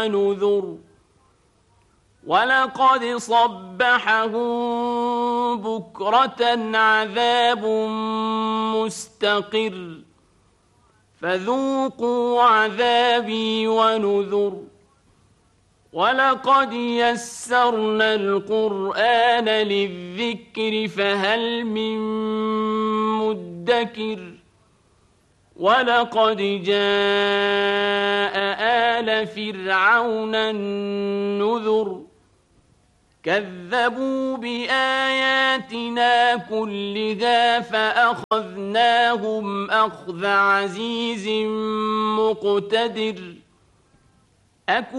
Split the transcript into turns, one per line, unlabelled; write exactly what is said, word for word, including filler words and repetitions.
نذر ولقد صبحهم بكرة عذاب مستقر فذوقوا عذابي ونذر ولقد يسرنا القرآن للذكر فهل من مدكر ولقد جاء آل فرعون النذر كذبوا بآياتنا كلها فأخذناهم أخذ عزيز مقتدر